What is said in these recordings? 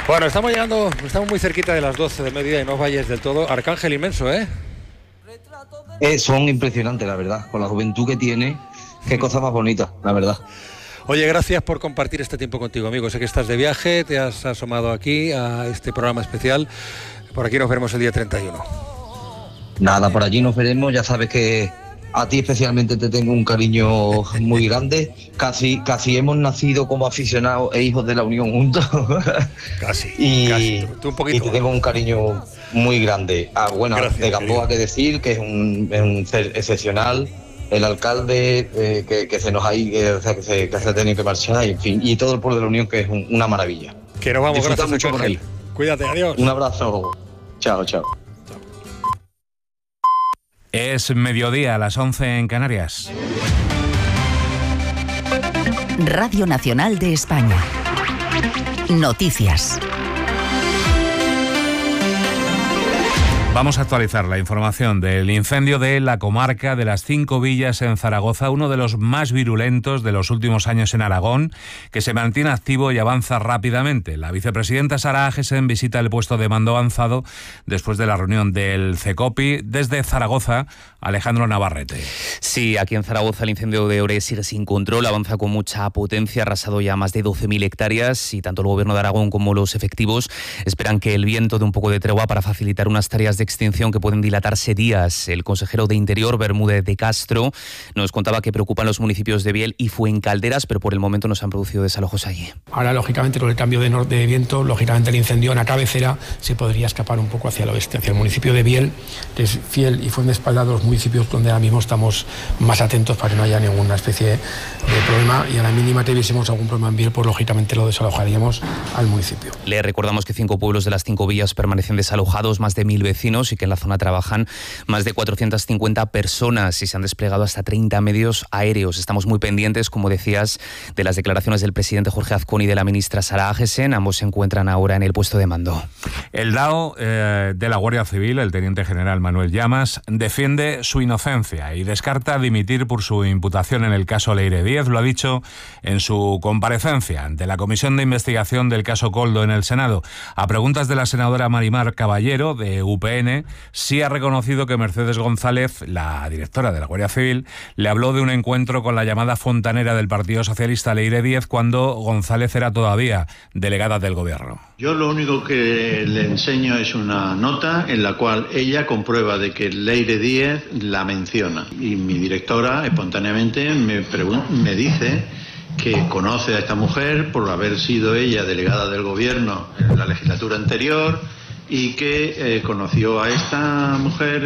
Bueno, estamos muy cerquita de las 12 del mediodía y no os vayáis del todo. Arcángel inmenso, ¿eh? Son impresionantes, la verdad, con la juventud que tiene, qué cosa más bonita, la verdad. Oye, gracias por compartir este tiempo contigo, amigo. Sé que estás de viaje, te has asomado aquí a este programa especial. Por aquí nos veremos el día 31. Nada, por allí nos veremos, ya sabes que a ti especialmente te tengo un cariño muy grande. Casi hemos nacido como aficionados e hijos de la Unión juntos. Casi. Tú un poquito. Y te tengo un cariño muy grande. Gracias, de Gamboa, que decir que es un ser excepcional. El alcalde que se nos ha ido, que se ha tenido que marchar, y, en fin, y todo el pueblo de la Unión, que es una maravilla. Que nos vamos, Disfruta gracias, Arcángel. Cuídate, adiós. Un abrazo. Chao. Es mediodía, a las 11 en Canarias. Radio Nacional de España. Noticias. Vamos a actualizar la información del incendio de la comarca de las 5 Villas en Zaragoza, uno de los más virulentos de los últimos años en Aragón, que se mantiene activo y avanza rápidamente. La vicepresidenta Sara Agesen visita el puesto de mando avanzado después de la reunión del CECOPI. Desde Zaragoza, Alejandro Navarrete. Sí, aquí en Zaragoza el incendio de Ore sigue sin control, avanza con mucha potencia, ha arrasado ya más de 12.000 hectáreas y tanto el Gobierno de Aragón como los efectivos esperan que el viento dé un poco de tregua para facilitar unas tareas de extinción que pueden dilatarse días. El consejero de Interior, Bermúdez de Castro, nos contaba que preocupan los municipios de Biel y Fuencalderas, pero por el momento no se han producido desalojos allí. Ahora, lógicamente, con el cambio de viento, lógicamente el incendio en la cabecera se podría escapar un poco hacia el oeste, hacia el municipio de Biel, que es Fiel y Fuenespalda, los municipios donde ahora mismo estamos más atentos para que no haya ninguna especie de problema, y a la mínima que viésemos algún problema en Biel, pues lógicamente lo desalojaríamos al municipio. Le recordamos que 5 pueblos de las 5 villas permanecen desalojados, más de 1.000 vecinos, y que en la zona trabajan más de 450 personas y se han desplegado hasta 30 medios aéreos. Estamos muy pendientes, como decías, de las declaraciones del presidente Jorge Azcón y de la ministra Sara Agesen. Ambos se encuentran ahora en el puesto de mando. El DAO de la Guardia Civil, el teniente general Manuel Llamas, defiende su inocencia y descarta dimitir por su imputación en el caso Leire Díez. Lo ha dicho en su comparecencia ante la Comisión de Investigación del caso Koldo en el Senado. A preguntas de la senadora Marimar Caballero, de UPN, sí ha reconocido que Mercedes González, la directora de la Guardia Civil, le habló de un encuentro con la llamada fontanera del Partido Socialista, Leire Díez, cuando González era todavía delegada del Gobierno. Yo lo único que le enseño es una nota en la cual ella comprueba de que Leire Díez la menciona. Y mi directora espontáneamente me dice que conoce a esta mujer por haber sido ella delegada del Gobierno en la legislatura anterior, y que conoció a esta mujer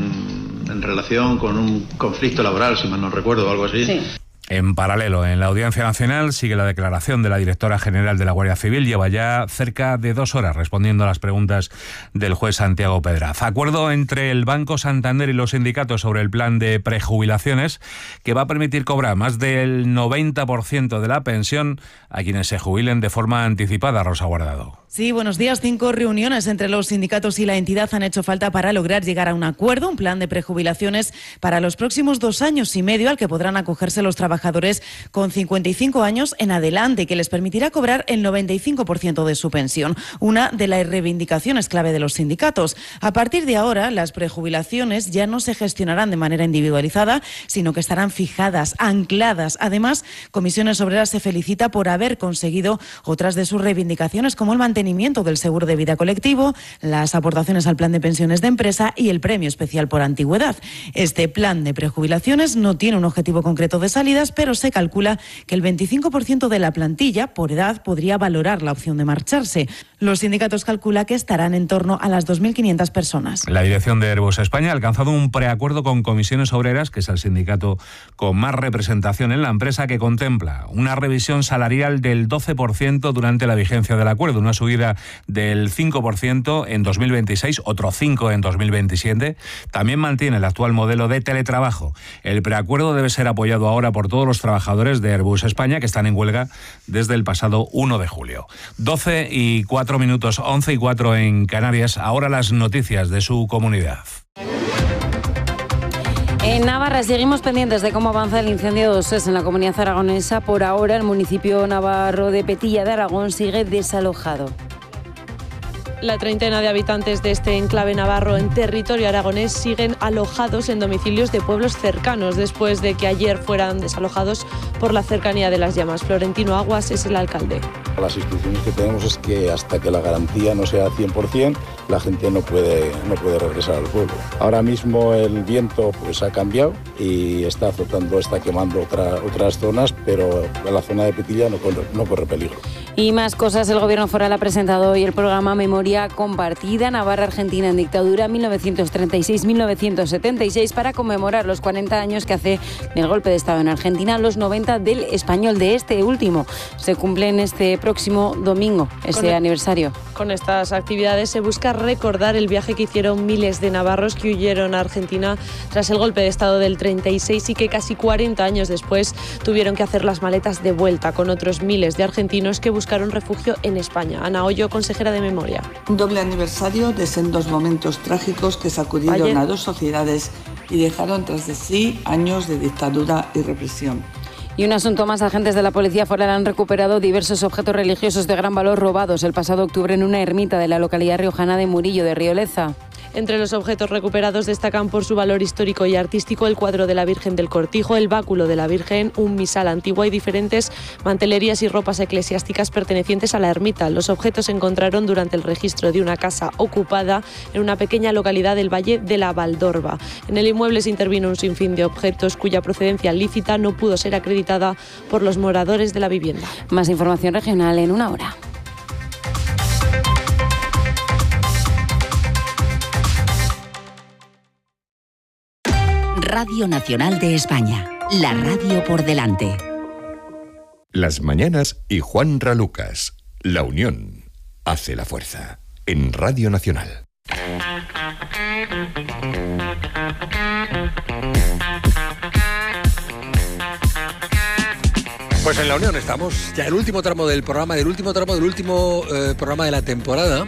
en relación con un conflicto laboral, si mal no recuerdo, o algo así. Sí. En paralelo, en la Audiencia Nacional sigue la declaración de la directora general de la Guardia Civil. Lleva ya cerca de 2 horas respondiendo a las preguntas del juez Santiago Pedraz. Acuerdo entre el Banco Santander y los sindicatos sobre el plan de prejubilaciones que va a permitir cobrar más del 90% de la pensión a quienes se jubilen de forma anticipada. Rosa Guardado. Sí, buenos días. 5 reuniones entre los sindicatos y la entidad han hecho falta para lograr llegar a un acuerdo, un plan de prejubilaciones para los próximos 2 años y medio al que podrán acogerse los trabajadores con 55 años en adelante, que les permitirá cobrar el 95% de su pensión, una de las reivindicaciones clave de los sindicatos. A partir de ahora, las prejubilaciones ya no se gestionarán de manera individualizada, sino que estarán fijadas, ancladas. Además, Comisiones Obreras se felicita por haber conseguido otras de sus reivindicaciones, como el mantenimiento del seguro de vida colectivo, las aportaciones al plan de pensiones de empresa y el premio especial por antigüedad. Este plan de prejubilaciones no tiene un objetivo concreto de salidas, pero se calcula que el 25% de la plantilla por edad podría valorar la opción de marcharse. Los sindicatos calculan que estarán en torno a las 2.500 personas. La dirección de Airbus España ha alcanzado un preacuerdo con Comisiones Obreras, que es el sindicato con más representación en la empresa, que contempla una revisión salarial del 12% durante la vigencia del acuerdo, una subida del 5% en 2026, otro 5% en 2027. También mantiene el actual modelo de teletrabajo. El preacuerdo debe ser apoyado ahora por todos los trabajadores de Airbus España, que están en huelga desde el pasado 1 de julio. 12:04 minutos, 11:04 en Canarias. Ahora las noticias de su comunidad. En Navarra seguimos pendientes de cómo avanza el incendio de Oses en la comunidad aragonesa. Por ahora, el municipio navarro de Petilla de Aragón sigue desalojado. La treintena de habitantes de este enclave navarro en territorio aragonés siguen alojados en domicilios de pueblos cercanos después de que ayer fueran desalojados por la cercanía de las llamas. Florentino Aguas es el alcalde. Las instrucciones que tenemos es que hasta que la garantía no sea 100%, la gente no puede regresar al pueblo. Ahora mismo el viento pues ha cambiado y está azotando, está quemando otras zonas, pero la zona de Petilla no corre peligro. Y más cosas, el Gobierno foral ha presentado hoy el programa Memoria Compartida Navarra-Argentina en dictadura 1936-1976 para conmemorar los 40 años que hace del golpe de Estado en Argentina, los 90 del español. De este último se cumple en este próximo domingo ese aniversario. Con estas actividades se busca recordar el viaje que hicieron miles de navarros que huyeron a Argentina tras el golpe de Estado del 36 y que casi 40 años después tuvieron que hacer las maletas de vuelta con otros miles de argentinos que buscaron refugio en España. Ana Hoyo, consejera de Memoria. Un doble aniversario de sendos momentos trágicos que sacudieron a dos sociedades y dejaron tras de sí años de dictadura y represión. Y un asunto más, agentes de la Policía Foral han recuperado diversos objetos religiosos de gran valor robados el pasado octubre en una ermita de la localidad riojana de Murillo de Rioleza. Entre los objetos recuperados destacan por su valor histórico y artístico el cuadro de la Virgen del Cortijo, el báculo de la Virgen, un misal antiguo y diferentes mantelerías y ropas eclesiásticas pertenecientes a la ermita. Los objetos se encontraron durante el registro de una casa ocupada en una pequeña localidad del Valle de la Valdorba. En el inmueble se intervino un sinfín de objetos cuya procedencia lícita no pudo ser acreditada por los moradores de la vivienda. Más información regional en una hora. Radio Nacional de España, la radio por delante. Las mañanas y Juan Ralucas. La unión hace la fuerza. En Radio Nacional. Pues en la unión estamos, ya el último tramo del programa, programa de la temporada.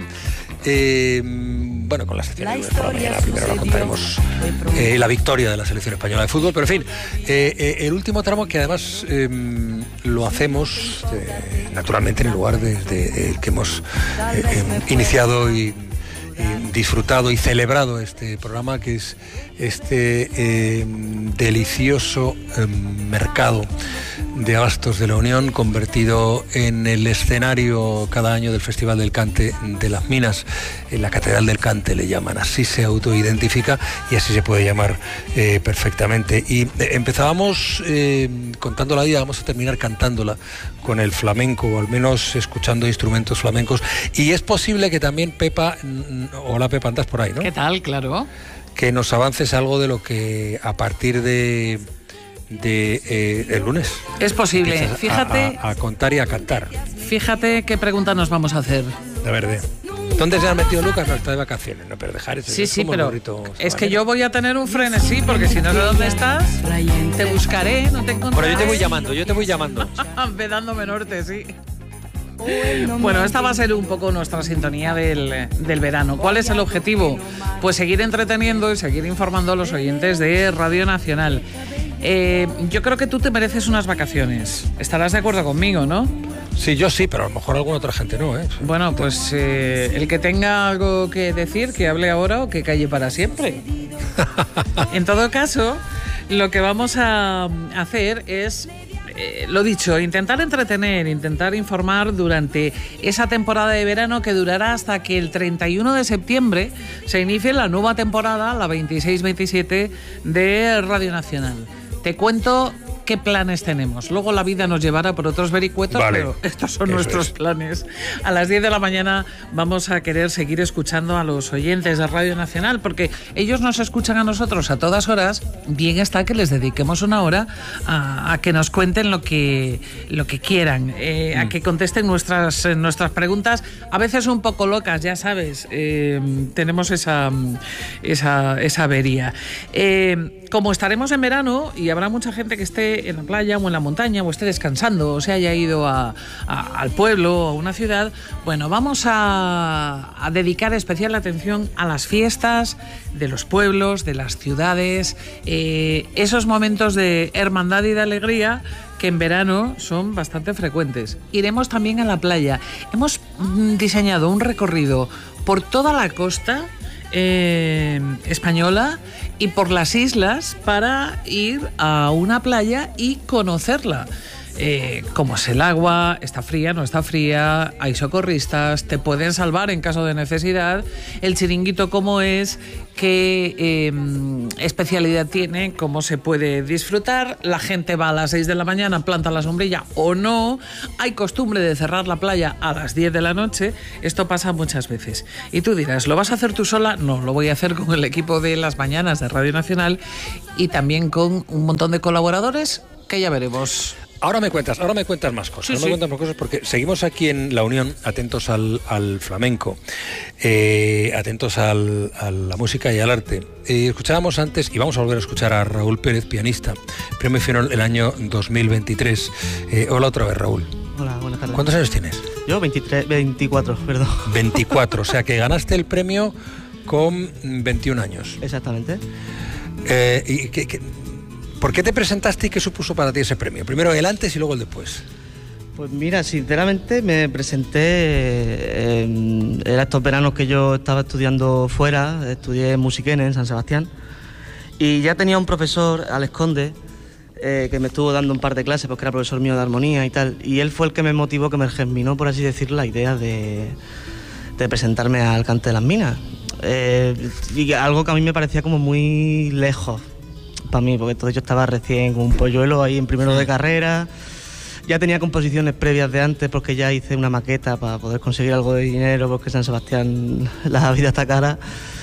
Bueno, con la sección de la primero la contaremos la victoria de la selección española de fútbol, pero en fin, el último tramo que además lo hacemos naturalmente en el lugar desde el que hemos iniciado y disfrutado y celebrado este programa, que es este delicioso mercado de abastos de la Unión, convertido en el escenario cada año del Festival del Cante de las Minas. En la Catedral del Cante le llaman, así se autoidentifica y así se puede llamar perfectamente. Y empezábamos contando la vida, vamos a terminar cantándola con el flamenco, o al menos escuchando instrumentos flamencos. Y es posible que también Pepa, hola Pepa, andas por ahí, ¿no? ¿Qué tal? Claro. Que nos avances algo de lo que a partir de el lunes es posible. Fíjate a contar y a cantar. Fíjate qué pregunta nos vamos a hacer. De verdad. ¿Dónde se ha metido Lucas? No, está de vacaciones, no, pero dejar ese. Sí, pero es que yo voy a tener un frenesí, porque si no sé dónde estás, te buscaré, no te encontraré. Pero yo te voy llamando. Ve dándome norte, sí. Bueno, esta va a ser un poco nuestra sintonía del verano. ¿Cuál es el objetivo? Pues seguir entreteniendo y seguir informando a los oyentes de Radio Nacional. Yo creo que tú te mereces unas vacaciones. Estarás de acuerdo conmigo, ¿no? Sí, yo sí, pero a lo mejor alguna otra gente no, ¿eh? Bueno, pues el que tenga algo que decir, que hable ahora o que calle para siempre. En todo caso, lo que vamos a hacer es, lo dicho, intentar entretener, intentar informar durante esa temporada de verano que durará hasta que el 31 de septiembre se inicie la nueva temporada, la 26-27 de Radio Nacional. Te cuento qué planes tenemos. Luego la vida nos llevará por otros vericuetos, vale, pero estos son nuestros planes. A las 10 de la mañana vamos a querer seguir escuchando a los oyentes de Radio Nacional, porque ellos nos escuchan a nosotros a todas horas. Bien está que les dediquemos una hora a que nos cuenten lo que quieran, a que contesten nuestras preguntas, a veces un poco locas, ya sabes. Tenemos esa avería. Como estaremos en verano y habrá mucha gente que esté en la playa o en la montaña o esté descansando o se haya ido al pueblo o a una ciudad, bueno, vamos a dedicar especial atención a las fiestas de los pueblos, de las ciudades, esos momentos de hermandad y de alegría que en verano son bastante frecuentes. Iremos también a la playa. Hemos diseñado un recorrido por toda la costa española y por las islas para ir a una playa y conocerla. Cómo es el agua, está fría, no está fría, hay socorristas, te pueden salvar en caso de necesidad, el chiringuito cómo es, qué especialidad tiene, cómo se puede disfrutar, la gente va a las 6 de la mañana, planta la sombrilla o no, hay costumbre de cerrar la playa a las 10 de la noche, esto pasa muchas veces. Y tú dirás, ¿lo vas a hacer tú sola? No, lo voy a hacer con el equipo de Las Mañanas de Radio Nacional y también con un montón de colaboradores que ya veremos. Ahora me cuentas más cosas. Me cuentas más cosas porque seguimos aquí en La Unión, atentos al flamenco, atentos a la música y al arte. Escuchábamos antes, y vamos a volver a escuchar a Raúl Pérez, pianista, premio Fionol el año 2023. Hola otra vez, Raúl. Hola, buenas tardes. ¿Cuántos años tienes? Yo 24, perdón. 24, o sea que ganaste el premio con 21 años. Exactamente. ¿Por qué te presentaste y qué supuso para ti ese premio? Primero el antes y luego el después. Pues mira, sinceramente me presenté, era estos veranos que yo estaba estudiando fuera, estudié Musiquene en San Sebastián, y ya tenía un profesor, Alex Conde, que me estuvo dando un par de clases porque era profesor mío de armonía y tal, y él fue el que me motivó, que me germinó, por así decirlo, la idea de presentarme al Cante de las Minas. Y algo que a mí me parecía como muy lejos para mí, porque entonces yo estaba recién con un polluelo ahí en primero de carrera, ya tenía composiciones previas de antes porque ya hice una maqueta para poder conseguir algo de dinero porque San Sebastián la vida está cara,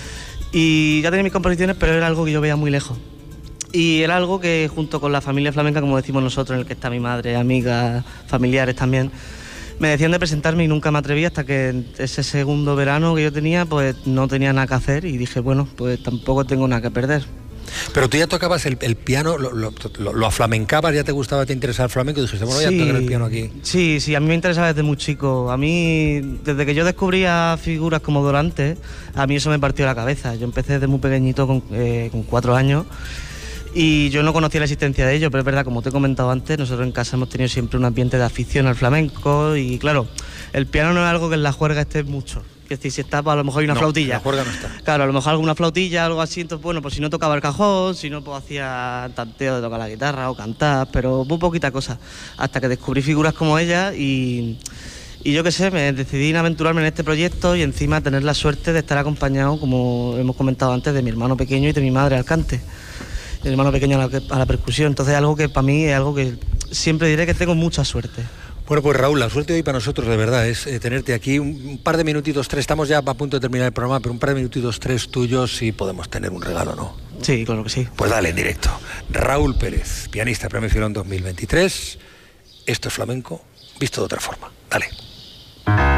y ya tenía mis composiciones, pero era algo que yo veía muy lejos, y era algo que junto con la familia flamenca, como decimos nosotros, en el que está mi madre, amigas, familiares también, me decían de presentarme y nunca me atreví hasta que ese segundo verano que yo tenía, pues no tenía nada que hacer y dije, bueno, pues tampoco tengo nada que perder. Pero tú ya tocabas el piano, lo aflamencabas, ya te gustaba, te interesaba el flamenco y dijiste, bueno, sí, ya tocar el piano aquí. Sí, a mí me interesaba desde muy chico. A mí, desde que yo descubría figuras como Dorantes, a mí eso me partió la cabeza. Yo empecé desde muy pequeñito, con 4 años, y yo no conocía la existencia de ello, pero es verdad, como te he comentado antes, nosotros en casa hemos tenido siempre un ambiente de afición al flamenco, y claro, el piano no es algo que en la juerga esté mucho. Es decir, si está, pues a lo mejor hay una flautilla. La juerga no está. Claro, a lo mejor alguna flautilla, algo así, entonces bueno, pues si no tocaba el cajón, si no, pues hacía tanteo de tocar la guitarra o cantar, pero muy poquita cosa. Hasta que descubrí figuras como ella y yo qué sé, me decidí a aventurarme en este proyecto y encima tener la suerte de estar acompañado, como hemos comentado antes, de mi hermano pequeño y de mi madre al cante. Mi hermano pequeño a la percusión, entonces algo que para mí es algo que siempre diré que tengo mucha suerte. Bueno, pues Raúl, la suerte hoy para nosotros de verdad es tenerte aquí un par de minutitos, 3, estamos ya a punto de terminar el programa, pero un par de minutitos, 3 tuyos y podemos tener un regalo, ¿no? Sí, claro que sí. Pues dale, en directo. Raúl Pérez, pianista, premio Fionol 2023, esto es flamenco, visto de otra forma. Dale.